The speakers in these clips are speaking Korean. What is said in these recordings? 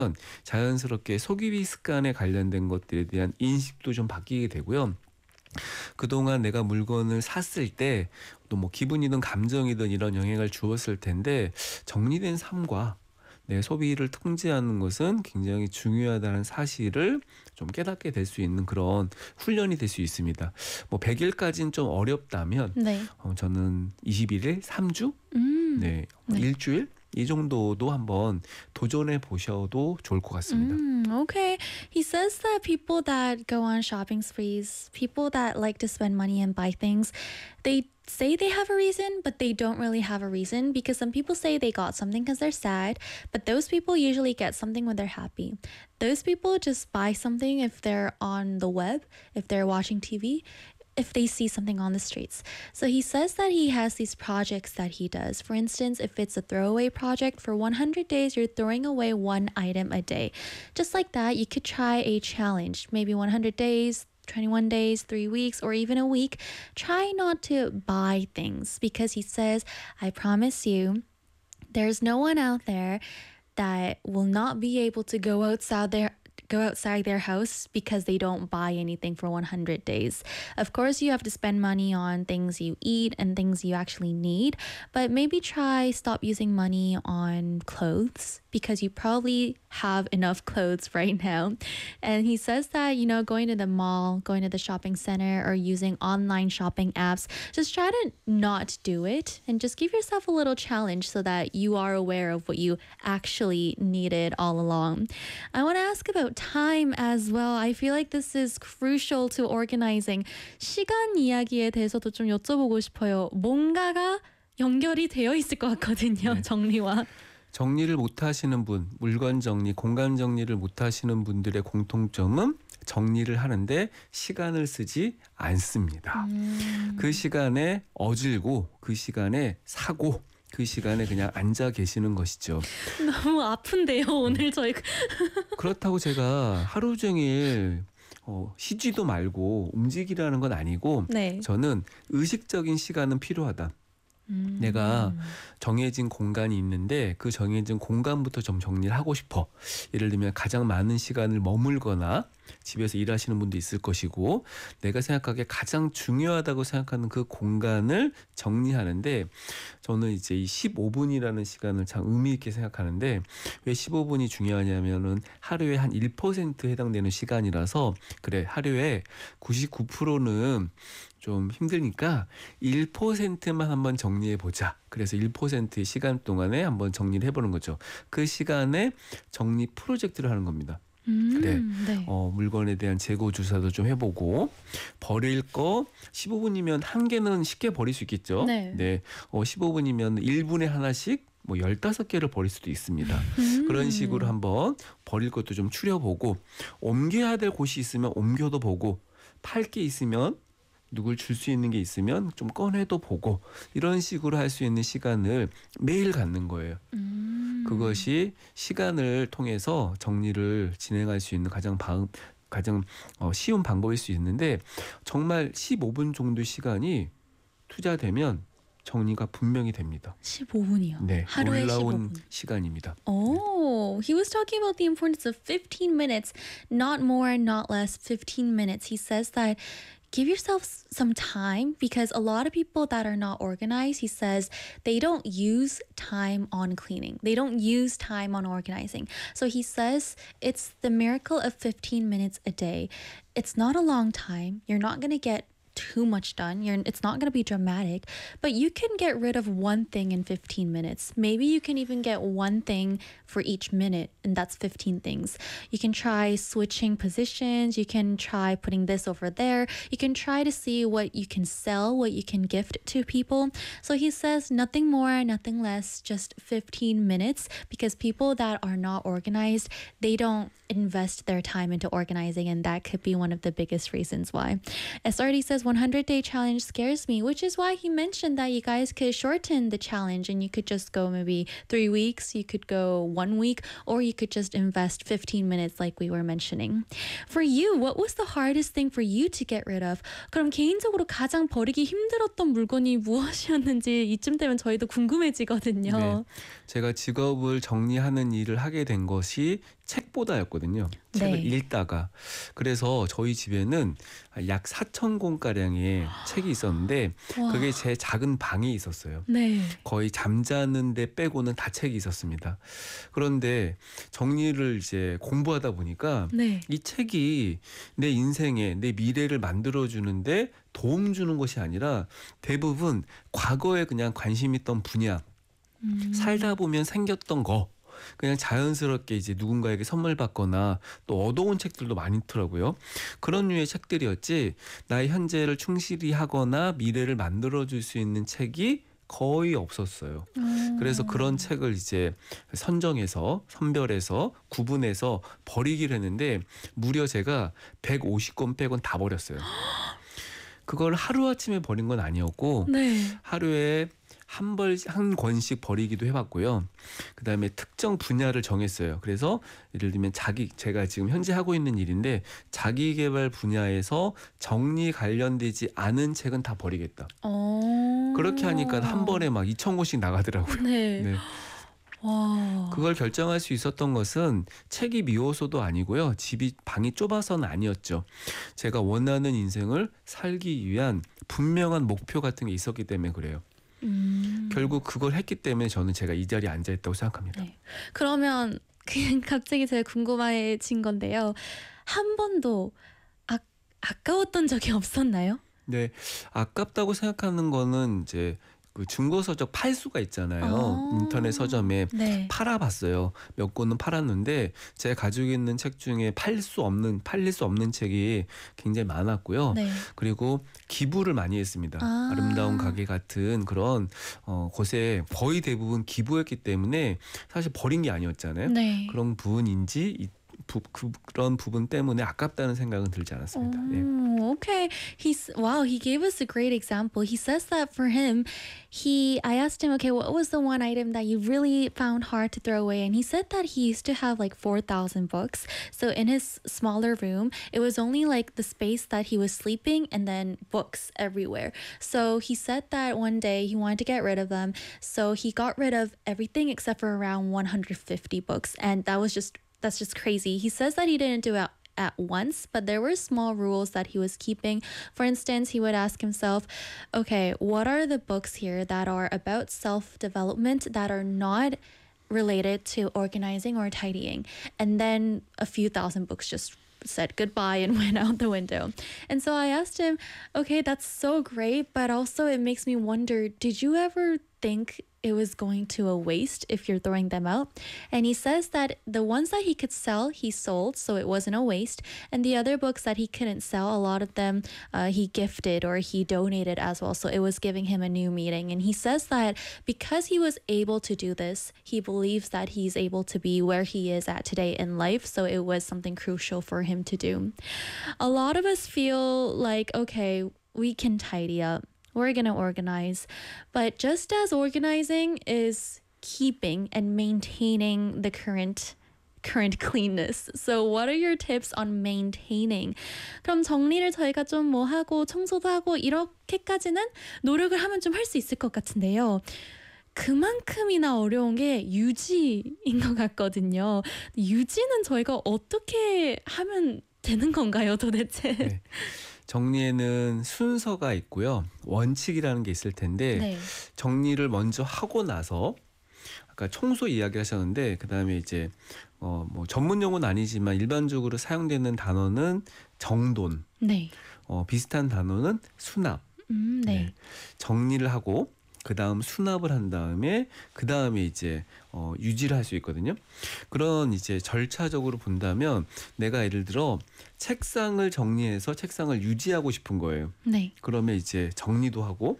자연스럽게 소비비 습관에 관련된 것들에 대한 인식도 좀 바뀌게 되고요. 그동안 내가 물건을 샀을 때 또 뭐 기분이든 감정이든 이런 영향을 주었을 텐데 정리된 삶과 내 소비를 통제하는 것은 굉장히 중요하다는 사실을 좀 깨닫게 될 수 있는 그런 훈련이 될 수 있습니다. 뭐 100일까지는 좀 어렵다면 네. 저는 21일, 3주, 네, 네. 일주일 이 정도도 한번 도전해 보셔도 좋을 것 같습니다. Okay. He says that people that go on shopping sprees, people that like to spend money and buy things, they say they have a reason, but they don't really have a reason because some people say they got something because they're sad, but those people usually get something when they're happy. Those people just buy something if they're on the web, if they're watching TV, if they see something on the streets. So he says that he has these projects that he does. For instance, if it's a throwaway project, for 100 days, you're throwing away one item a day. Just like that, you could try a challenge, maybe 100 days, 21 days, 3 weeks, or even a week. Try not to buy things because he says, I promise you, there's no one out there that will not be able to go outside their house because they don't buy anything for 100 days. Of course, you have to spend money on things you eat and things you actually need, but maybe try stop using money on clothes because you probably have enough clothes right now. And he says that, going to the mall, going to the shopping center, or using online shopping apps, just try to not do it and just give yourself a little challenge so that you are aware of what you actually needed all along. I want to ask about time as well. I feel like this is crucial to organizing. 시간 이야기에 대해서도 좀 여쭤보고 싶어요. 뭔가가 연결이 되어 있을 것 같거든요. 네. 정리와. 정리를 못 하시는 분, 물건 정리, 공간 정리를 못 하시는 분들의 공통점은 정리를 하는데 시간을 쓰지 않습니다. 그 시간에 어질고 그 시간에 사고 그 시간에 그냥 앉아 계시는 것이죠. 너무 아픈데요, 오늘 저희. 그렇다고 제가 하루 종일 쉬지도 말고 움직이라는 건 아니고 네. 저는 의식적인 시간은 필요하다. 내가 정해진 공간이 있는데 그 정해진 공간부터 좀 정리를 하고 싶어. 예를 들면 가장 많은 시간을 머물거나 집에서 일하시는 분도 있을 것이고 내가 생각하기에 가장 중요하다고 생각하는 그 공간을 정리하는데 저는 이제 이 15분이라는 시간을 참 의미 있게 생각하는데 왜 15분이 중요하냐면은 하루에 한 1% 해당되는 시간이라서 그래 하루에 99%는 좀 힘드니까 1%만 한번 정리해 보자. 그래서 1%의 시간 동안에 한번 정리를 해보는 거죠. 그 시간에 정리 프로젝트를 하는 겁니다. 그래. 네. 물건에 대한 재고 조사도 좀 해보고 버릴 거 15분이면 한 개는 쉽게 버릴 수 있겠죠. 네. 15분이면 1분에 하나씩 뭐 15개를 버릴 수도 있습니다. 그런 식으로 한번 버릴 것도 좀 추려보고 옮겨야 될 곳이 있으면 옮겨도 보고 팔 게 있으면 누굴 줄 수 있는 게 있으면 좀 꺼내도 보고 이런 식으로 할 수 있는 시간을 매일 갖는 거예요. 그것이 시간을 통해서 정리를 진행할 수 있는 가장 쉬운 방법일 수 있는데 정말 15분 정도 시간이 투자되면 정리가 분명히 됩니다. 15분이요. 네, 하루에 놀라운 15분. 시간입니다. Oh, he was talking about the importance of 15 minutes, not more, not less, 15 minutes. He says that give yourself some time because a lot of people that are not organized, he says, they don't use time on cleaning. They don't use time on organizing. So he says it's the miracle of 15 minutes a day. It's not a long time. You're not going to get too much done. It's not going to be dramatic, but you can get rid of one thing in 15 minutes. Maybe you can even get one thing for each minute, and that's 15 things. You can try switching positions. You can try putting this over there. You can try to see what you can sell, what you can gift to people. So he says nothing more, nothing less, just 15 minutes because people that are not organized, they don't invest their time into organizing, and that could be one of the biggest reasons why. SRD says 100-day challenge scares me, which is why he mentioned that you guys could shorten the challenge and you could just go maybe 3 weeks, you could go 1 week, or you could just invest 15 minutes like we were mentioning. For you, what was the hardest thing for you to get rid of? 그럼 개인적으로 가장 버리기 힘들었던 물건이 무엇이었는지 이쯤 되면 저희도 궁금해지거든요. 네, 제가 직업을 정리하는 일을 하게 된 것이 책보다였거든요. 책을 네. 읽다가. 그래서 저희 집에는 약 4,000권 가량의 책이 있었는데 와. 그게 제 작은 방에 있었어요. 네. 거의 잠자는 데 빼고는 다 책이 있었습니다. 그런데 정리를 이제 공부하다 보니까 네. 이 책이 내 인생에 내 미래를 만들어주는데 도움 주는 것이 아니라 대부분 과거에 그냥 관심 있던 분야, 살다 보면 생겼던 거 그냥 자연스럽게 이제 누군가에게 선물 받거나 또 얻어온 책들도 많더라고요. 그런 류의 책들이었지 나의 현재를 충실히 하거나 미래를 만들어줄 수 있는 책이 거의 없었어요. 그래서 그런 책을 이제 선정해서 선별해서 구분해서 버리기를 했는데 무려 제가 150권 빼곤 다 버렸어요. 그걸 하루아침에 버린 건 아니었고 네. 하루에 한 권씩 버리기도 해봤고요. 그다음에 특정 분야를 정했어요. 그래서 예를 들면 제가 지금 현재 하고 있는 일인데 자기계발 분야에서 정리 관련되지 않은 책은 다 버리겠다. 그렇게 하니까 한 번에 막 2,000권씩 나가더라고요. 네. 네. 와. 그걸 결정할 수 있었던 것은 책이 미워서도 아니고요. 방이 좁아서는 아니었죠. 제가 원하는 인생을 살기 위한 분명한 목표 같은 게 있었기 때문에 그래요. 결국 그걸 했기 때문에 저는 제가 이 자리에 앉아 있다고 생각합니다. 네. 그러면 그냥 갑자기 제가 궁금해진 건데요. 한 번도 아까웠던 적이 없었나요? 네, 아깝다고 생각하는 거는 이제 그 중고서적 팔 수가 있잖아요. 인터넷 서점에 네. 팔아봤어요. 몇 권은 팔았는데 제가 가지고 있는 책 중에 팔릴 수 없는 책이 굉장히 많았고요. 네. 그리고 기부를 많이 했습니다. 아름다운 가게 같은 그런 곳에 거의 대부분 기부했기 때문에 사실 버린 게 아니었잖아요. 네. 그런 부분인지 그런 부분 때문에 아깝다는 생각은 들지 않았습니다. 네. Okay. He gave us a great example. He says that for him, I asked him, okay, what was the one item that you really found hard to throw away? And he said that he used to have like 4,000 books. So in his smaller room, it was only like the space that he was sleeping and then books everywhere. So he said that one day he wanted to get rid of them. So he got rid of everything except for around 150 books. And that's just crazy. He says that he didn't do it at once, but there were small rules that he was keeping. For instance, he would ask himself, okay, what are the books here that are about self-development that are not related to organizing or tidying? And then a few thousand books just said goodbye and went out the window. And so I asked him, okay, that's so great, but also it makes me wonder, did you ever think it was going to a waste if you're throwing them out? And he says that the ones that he could sell, he sold, so it wasn't a waste. And the other books that he couldn't sell, a lot of them he gifted or he donated as well. So it was giving him a new meaning. And he says that because he was able to do this, he believes that he's able to be where he is at today in life. So it was something crucial for him to do. A lot of us feel like, okay, we can tidy up. We're going to organize. But just as organizing is keeping and maintaining the current cleanness. So what are your tips on maintaining? 그럼 정리를 저희가 좀 뭐 하고 청소도 하고 이렇게까지는 노력을 하면 좀 할 수 있을 것 같은데요. 그만큼이나 어려운 게 유지인 것 같거든요. 유지는 저희가 어떻게 하면 되는 건가요, 도대체? 네. 정리에는 순서가 있고요. 원칙이라는 게 있을 텐데 네. 정리를 먼저 하고 나서 아까 청소 이야기 하셨는데 그다음에 이제 뭐 전문 용어는 아니지만 일반적으로 사용되는 단어는 정돈. 네. 비슷한 단어는 수납. 네. 네. 정리를 하고 그다음 수납을 한 다음에 그다음에 이제 유지를 할 수 있거든요. 그런 이제 절차적으로 본다면 내가 예를 들어 책상을 정리해서 책상을 유지하고 싶은 거예요. 네. 그러면 이제 정리도 하고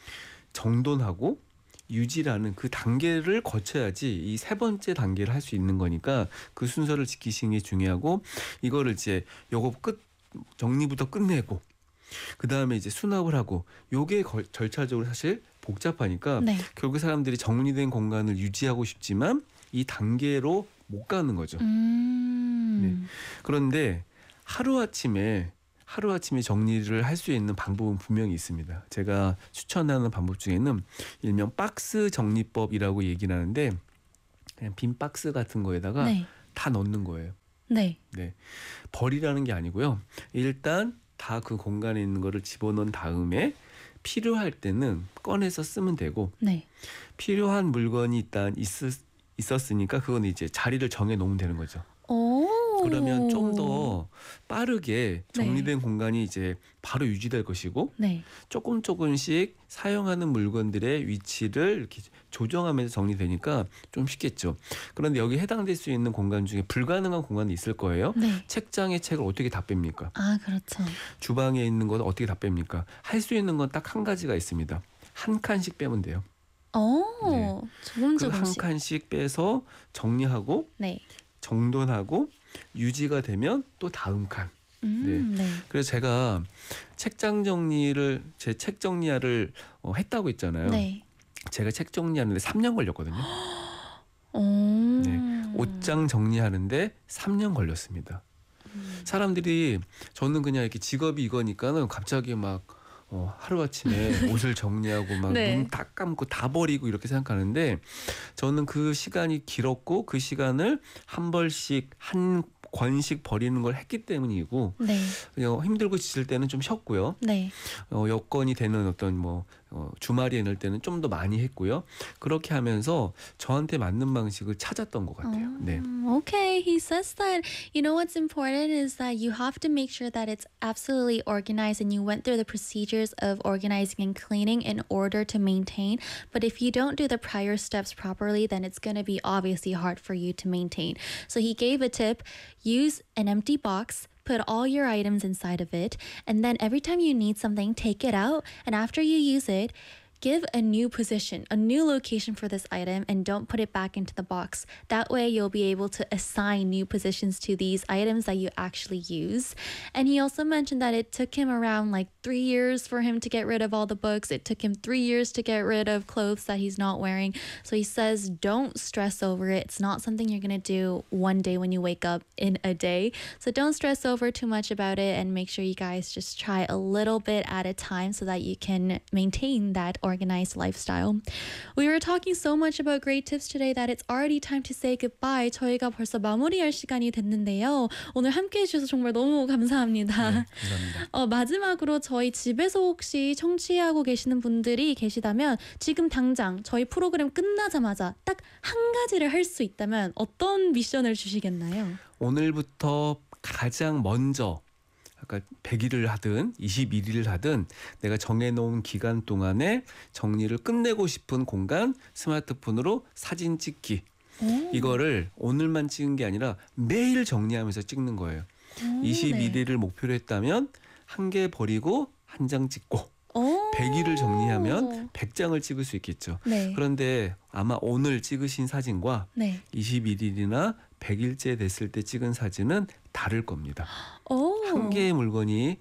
정돈하고 유지라는 그 단계를 거쳐야지 이 세 번째 단계를 할 수 있는 거니까 그 순서를 지키시는 게 중요하고 이거를 이제 요거 정리부터 끝내고 그 다음에 이제 수납을 하고 요게 절차적으로 사실 복잡하니까 네. 결국 사람들이 정리된 공간을 유지하고 싶지만 이 단계로 못 가는 거죠. 네. 그런데 하루아침에 정리를 할 수 있는 방법은 분명히 있습니다. 제가 추천하는 방법 중에는 일명 박스 정리법이라고 얘기를 하는데 그냥 빈 박스 같은 거에다가 네. 다 넣는 거예요. 네. 네. 버리라는 게 아니고요. 일단 다 그 공간에 있는 거를 집어넣은 다음에 필요할 때는 꺼내서 쓰면 되고 네. 필요한 물건이 일단 있었으니까 그건 이제 자리를 정해 놓으면 되는 거죠. 오. 그러면 좀 더 빠르게 정리된 공간이 이제 바로 유지될 것이고 네. 조금씩 사용하는 물건들의 위치를 이렇게 조정하면서 정리되니까 좀 쉽겠죠. 그런데 여기 해당될 수 있는 공간 중에 불가능한 공간이 있을 거예요. 네. 책장에 책을 어떻게 다 뺍니까? 아, 그렇죠. 주방에 있는 건 어떻게 다 뺍니까? 할 수 있는 건 딱 한 가지가 있습니다. 한 칸씩 빼면 돼요. 오. 네. 그 한 조금씩. 칸씩 빼서 정리하고 네. 정돈하고 유지가 되면 또 다음 칸. 네. 그래서 제가 책장 정리를 제 책 정리를 했다고 했잖아요. 네. 제가 책 정리하는데 3년 걸렸거든요. 오. 네. 옷장 정리하는데 3년 걸렸습니다. 사람들이 저는 그냥 이렇게 직업이 이거니까는 갑자기 막 하루아침에 옷을 정리하고 막 네. 눈 다 감고 다 버리고 이렇게 생각하는데 저는 그 시간이 길었고 그 시간을 한 벌씩 한 권씩 버리는 걸 했기 때문이고 네. 그냥 힘들고 지칠 때는 좀 쉬었고요. 네. 여건이 되는 어떤 주말에 낼 때는 좀 더 많이 했고요. 그렇게 하면서 저한테 맞는 방식을 찾았던 것 같아요. 네. Okay, he says that, you know, what's important is that you have to make sure that it's absolutely organized and you went through the procedures of organizing and cleaning in order to maintain. But if you don't do the prior steps properly, then it's going to be obviously hard for you to maintain. So he gave a tip: use an empty box, put all your items inside of it, and then every time you need something, take it out, and after you use it, give a new position, a new location for this item, and don't put it back into the box. That way you'll be able to assign new positions to these items that you actually use. And he also mentioned that it took him around like 3 years for him to get rid of all the books. It took him 3 years to get rid of clothes that he's not wearing. So he says don't stress over it. It's not something you're going to do one day when you wake up in a day. So don't stress over too much about it and make sure you guys just try a little bit at a time so that you can maintain that organized lifestyle. We were talking so much about great tips today that it's already time to say goodbye. 저희가 벌써 마무리할 시간이 됐는데요. 오늘 함께해 주셔서 정말 너무 감사합니다. 네, 감사합니다. 마지막으로 저희 집에서 혹시 청취하고 계시는 분들이 계시다면 지금 당장 저희 프로그램 끝나자마자 딱 한 가지를 할 수 있다면 어떤 미션을 주시겠나요? 오늘부터 가장 먼저 아까 100일을 하든 21일을 하든 내가 정해놓은 기간 동안에 정리를 끝내고 싶은 공간 스마트폰으로 사진 찍기. 이거를 오늘만 찍은 게 아니라 매일 정리하면서 찍는 거예요. 21일을 목표로 했다면 한 개 버리고 한 장 찍고 100일을 정리하면 100장을 찍을 수 있겠죠. 네. 그런데 아마 오늘 찍으신 사진과 네. 21일이나 100일째 됐을 때 찍은 사진은 다를 겁니다. 오. 한 개의 물건이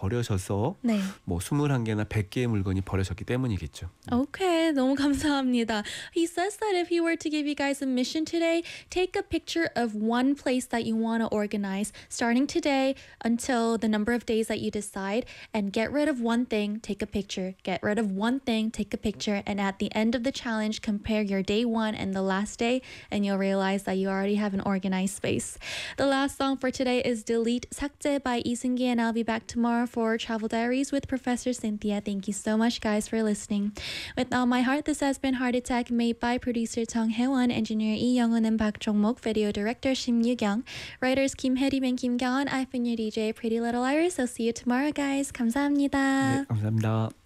버려져서 네. 뭐 21개나 100개의 물건이 버려졌기 때문이겠죠. Okay, 너무 감사합니다. He says that if he were to give you guys a mission today, take a picture of one place that you want to organize, starting today until the number of days that you decide, and get rid of one thing, take a picture. Get rid of one thing, take a picture, and at the end of the challenge, compare your day one and the last day, and you'll realize that you already have an organized space. The last song for today is Delete 삭제 by 이승기, and I'll be back tomorrow for Travel Diaries with Professor Cynthia. Thank you so much, guys, for listening. With all my heart, this has been Heart Attack, made by producer Tong Hae-won, engineer Lee Young-un and Park Jong-mok, video director Shim Yu-kyung, writers Kim Hae-rim and Kim Kyung-won. I've been your DJ, Pretty Little Iris. So see you tomorrow, guys. 감사합니다. 네, 감사합니다.